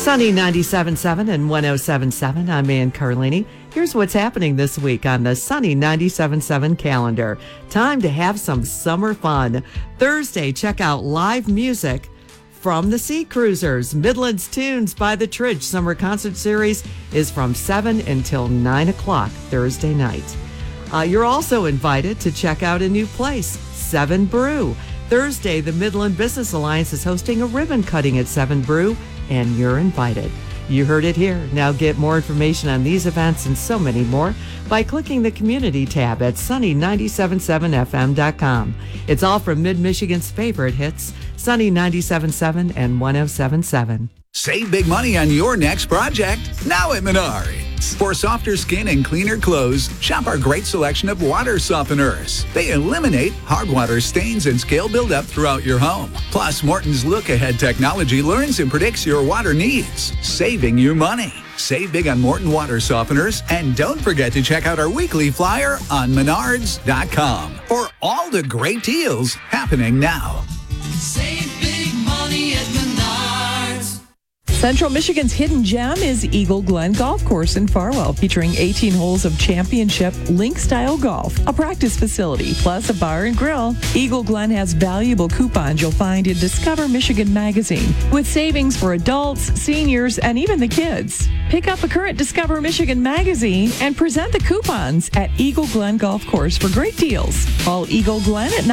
Sunny 97.7 and 107.7. I'm Ann Carlini. Here's what's happening this week on the Sunny 97.7 calendar. Time to have some summer fun. Thursday, check out live music from the Sea Cruisers. Midlands Tunes by the Tridge Summer Concert Series is from 7 until 9 o'clock Thursday night. You're also invited to check out a new place, 7 Brew. Thursday, the Midland Business Alliance is hosting a ribbon cutting at 7 Brew, and you're invited. You heard it here. Now get more information on these events and so many more by clicking the community tab at sunny977fm.com. It's all from Mid-Michigan's favorite hits, Sunny 97.7 and 107.7. Save big money on your next project now at Menards. For softer skin and cleaner clothes, shop our great selection of water softeners. They eliminate hard water stains and scale buildup throughout your home. Plus, Morton's look-ahead technology learns and predicts your water needs, saving you money. Save big on Morton water softeners, and don't forget to check out our weekly flyer on menards.com for all the great deals happening now. Save big money at Menards. Central Michigan's hidden gem is Eagle Glen Golf Course in Farwell, featuring 18 holes of championship link-style golf, a practice facility, plus a bar and grill. Eagle Glen has valuable coupons you'll find in Discover Michigan magazine, with savings for adults, seniors, and even the kids. Pick up a current Discover Michigan magazine and present the coupons at Eagle Glen Golf Course for great deals. Call Eagle Glen at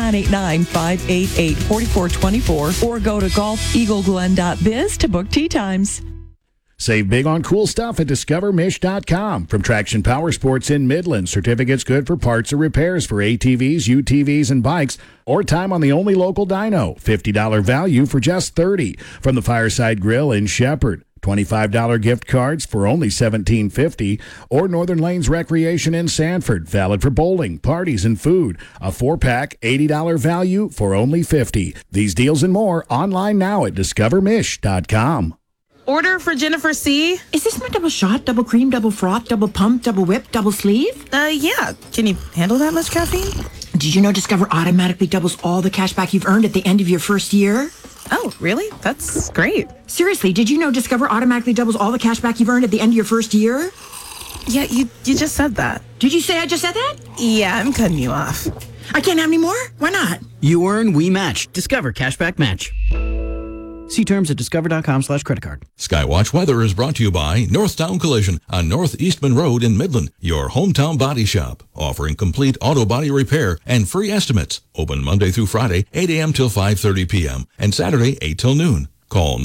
989-588-4424 or go to golfeagleglen.biz to book tee times. Save big on cool stuff at discovermish.com. From Traction Power Sports in Midland, certificates good for parts or repairs for ATVs, UTVs, and bikes, or time on the only local dyno. $50 value for just $30. From the Fireside Grill in Shepherd, $25 gift cards for only $17.50, or Northern Lanes Recreation in Sanford, valid for bowling, parties, and food. A 4-pack, $80 value for only $50. These deals and more online now at discovermish.com. Order for Jennifer C. Is this my double shot, double cream, double froth, double pump, double whip, double sleeve? Yeah. Can you handle that much caffeine? Did you know Discover automatically doubles all the cash back you've earned at the end of your first year? Oh, really? That's great. Seriously, did you know Discover automatically doubles all the cash back you've earned at the end of your first year? Yeah, you just said that. Did you say I just said that? Yeah, I'm cutting you off. I can't have any more? Why not? You earn, we match. Discover Cashback Match. See terms at discover.com/creditcard. Skywatch weather is brought to you by Northtown Collision on North Eastman Road in Midland, your hometown body shop, offering complete auto body repair and free estimates. Open Monday through Friday, 8 a.m. till 5:30 p.m. and Saturday, 8 till noon. Call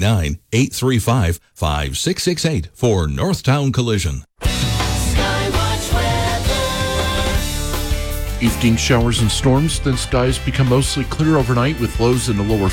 989-835-5668 for Northtown Collision. Skywatch weather. Evening showers and storms, then skies become mostly clear overnight with lows in the lower